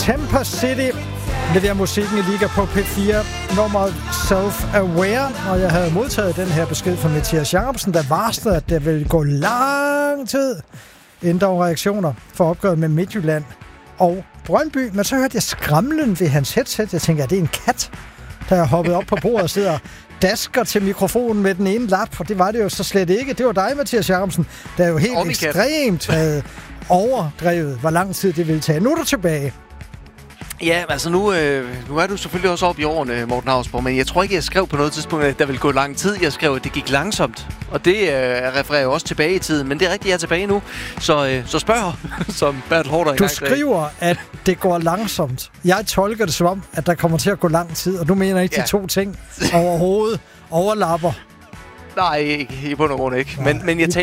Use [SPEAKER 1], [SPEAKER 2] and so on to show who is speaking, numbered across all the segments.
[SPEAKER 1] Tampa City leverer musikken i Liga på P4, nummeret Self-Aware, og jeg havde modtaget den her besked fra Mathias Jacobsen, der varslede, at det ville gå lang tid, inden der var reaktioner for opgøret med Midtjylland og Brøndby. Men så hørte jeg skramlen ved hans headset. Jeg tænker, at det er en kat, der er hoppet op på bordet og sidder dasker til mikrofonen med den ene lap, for det var det jo så slet ikke. Det var dig, Mathias Jacobsen, der jo helt ekstremt havde overdrevet, hvor lang tid det ville tage. Nu er du tilbage.
[SPEAKER 2] Ja, altså nu er du selvfølgelig også oppe i årene, Morten Hausborg, men jeg tror ikke, jeg skrev på noget tidspunkt, at der ville gå lang tid. Jeg skrev, at det gik langsomt, og det refererer jo også tilbage i tiden, men det er rigtigt, jeg er tilbage nu. Så spørg, som Bertel Haarder
[SPEAKER 1] Du skriver, at det går langsomt. Jeg tolker det som om, at der kommer til at gå lang tid, og du mener ikke, de to ting overhovedet overlapper.
[SPEAKER 2] Nej, ikke, i bund og grund ikke. Men jeg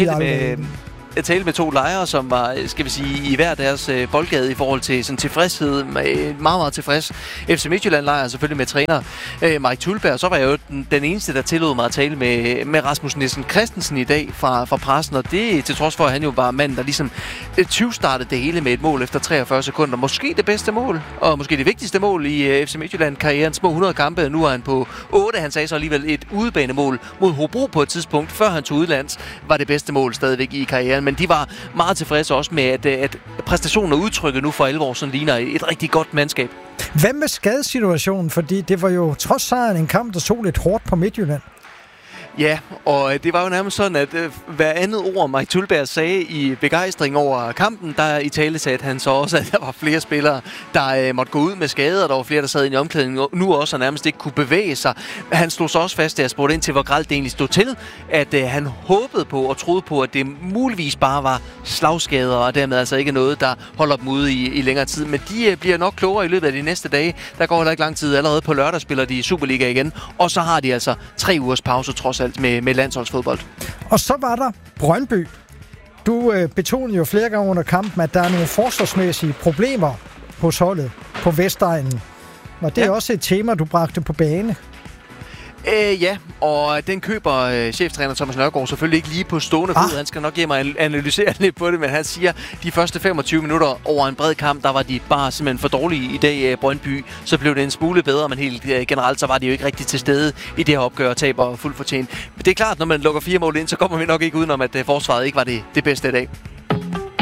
[SPEAKER 2] talte med to lejre, som var, skal vi sige, i hver deres boldgade i forhold til sådan tilfredshed. Meget, meget tilfreds. FC Midtjylland-lejr selvfølgelig med træner Mike Thulberg. Så var jeg jo den eneste, der tillod mig at tale med Rasmus Nielsen Christensen i dag fra pressen. Og det til trods for, at han jo var manden, der ligesom 20-startede det hele med et mål efter 43 sekunder. Måske det bedste mål, og måske det vigtigste mål i FC Midtjylland-karrieren. Små 100 kampe. Nu er han på 8. Han sagde så alligevel et udebanemål mod Hobro på et tidspunkt, før han tog udlands, var det bedste mål stadigvæk i karrieren. Men de var meget tilfredse også med, at præstationen og udtrykket nu for alvor sådan ligner et rigtig godt mandskab.
[SPEAKER 1] Hvad med skadesituationen? Fordi det var jo trods sejren en kamp, der så lidt hårdt på Midtjylland.
[SPEAKER 2] Ja, og det var jo nærmest sådan, at hver andet ord, Mike Thulberg sagde i begejstring over kampen, der i tale sagde han så også, at der var flere spillere, der måtte gå ud med skader, og der var flere, der sad inde i omklædningen nu også, og nærmest ikke kunne bevæge sig. Han slog så også fast, da jeg spurgte ind til, hvor grelt det egentlig stod til, at han håbede på og troede på, at det muligvis bare var slagskader, og dermed altså ikke noget, der holder dem ude i længere tid. Men de bliver nok klogere i løbet af de næste dage. Der går heller ikke lang tid. Allerede på lørdag spiller de i Superliga igen, og så har de altså 3 ugers pause trods alt med landsholdsfodbold. Og
[SPEAKER 1] så var der Brøndby. Du betonede jo flere gange under kampen, at der er nogle forsvarsmæssige problemer hos holdet på Vestegnen. Og det er også et tema, du bragte på bane.
[SPEAKER 2] Ja, og den køber cheftræner Thomas Nørgaard selvfølgelig ikke lige på stående fod. Han skal nok give mig analysere lidt på det, men han siger, de første 25 minutter over en bred kamp, der var de bare simpelthen for dårlige i dag, Brøndby. Så blev det en smule bedre, men helt generelt, så var de jo ikke rigtig til stede i det her opgør og taber fuldt fortjent. Men det er klart, når man lukker 4 mål ind, så kommer vi nok ikke udenom, at forsvaret ikke var det bedste i dag.